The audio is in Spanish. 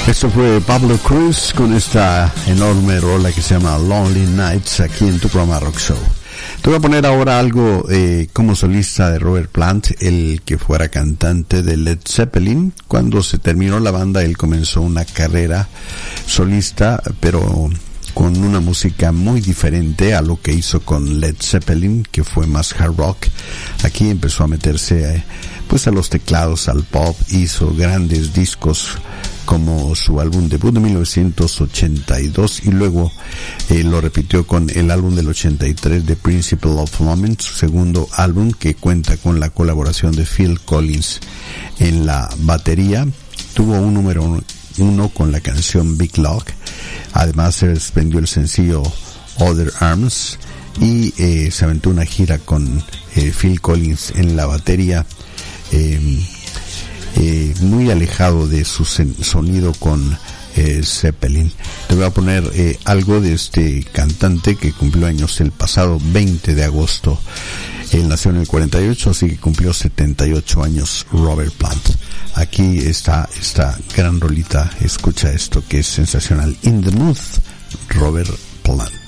Esto fue Pablo Cruz con esta enorme rola que se llama Lonely Nights aquí en tu programa Rock Show. Te voy a poner ahora algo como solista de Robert Plant, el que fuera cantante de Led Zeppelin. Cuando se terminó la banda, él comenzó una carrera solista, pero con una música muy diferente a lo que hizo con Led Zeppelin, que fue más hard rock. Aquí empezó a meterse pues a los teclados, al pop, hizo grandes discos como su álbum debut de 1982 y luego lo repitió con el álbum del 83 The Principle of Moment, su segundo álbum, que cuenta con la colaboración de Phil Collins en la batería. Tuvo un número 1 con la canción Big Lock. Además se desprendió el sencillo Other Arms y se aventó una gira con Phil Collins en la batería, muy alejado de su sonido con Zeppelin. Te voy a poner algo de este cantante que cumplió años el pasado 20 de agosto. Él nació en el 48, así que cumplió 78 años Robert Plant. Aquí está esta gran rolita, escucha esto que es sensacional. In the Mood, Robert Plant.